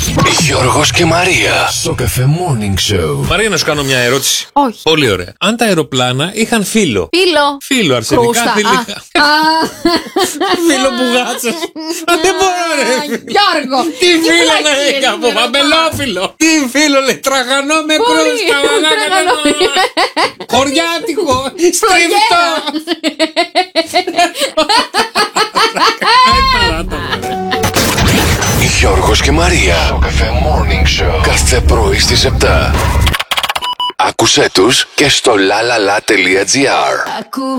Γιώργος και Μαρία. Στο Cafe Morning Show. Μαρία, να σου κάνω μια ερώτηση. Όχι. Πολύ ωραία. Αν τα αεροπλάνα είχαν φύλλο. Φύλλο, αρσενικά Κρούστα. θηλυκά. Φύλλο μπουγάτσας. Δεν μπορώ, ρε. Γιώργο! Τι φύλλο να έχει από παμπελόφυλλο. Τι φύλλο λέει, τραγανό με κρούστα. Χωριάτικο, στριφτό. Γιώργος και Μαρία. Στο Cafe Morning Show. Κάθε πρωί στις 7. Άκουσέ τους και στο lalala.gr.